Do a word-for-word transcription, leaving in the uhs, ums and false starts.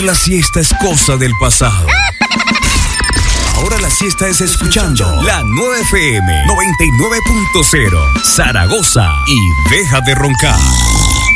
La siesta es cosa del pasado. Ahora la siesta es escuchando la nueva F M noventa y nueve punto cero Zaragoza y deja de roncar.